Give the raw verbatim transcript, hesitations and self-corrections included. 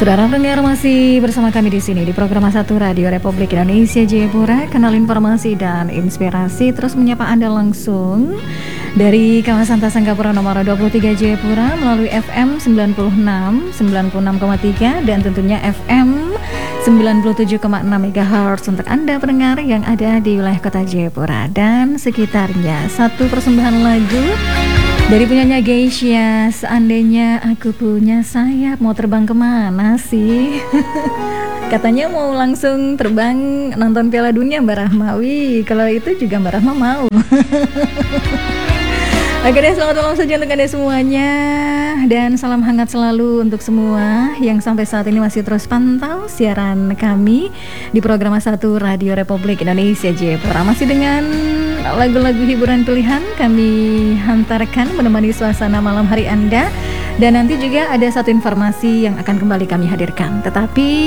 Saudara pendengar masih bersama kami di sini di program satu Radio Republik Indonesia Jayapura, kanal informasi dan inspirasi, terus menyapa Anda langsung dari kawasan Tasangkapura nomor dua puluh tiga Jayapura melalui F M sembilan puluh enam, sembilan puluh enam koma tiga dan tentunya F M sembilan puluh tujuh koma enam megahertz untuk Anda pendengar yang ada di wilayah kota Jayapura dan sekitarnya. Satu persembahan lagu dari penyanyi Geisha, Seandainya Aku Punya Sayap. Mau terbang kemana sih? Katanya mau langsung terbang nonton Piala Dunia Mbak Rahmawi. Kalau itu juga Mbak Rahma mau. Oke deh, selamat malam saja untuk Anda semuanya. Dan salam hangat selalu untuk semua yang sampai saat ini masih terus pantau siaran kami di program satu Radio Republik Indonesia Jayapura. Masih dengan lagu-lagu hiburan pilihan kami hantarkan menemani suasana malam hari Anda. Dan nanti juga ada satu informasi yang akan kembali kami hadirkan. Tetapi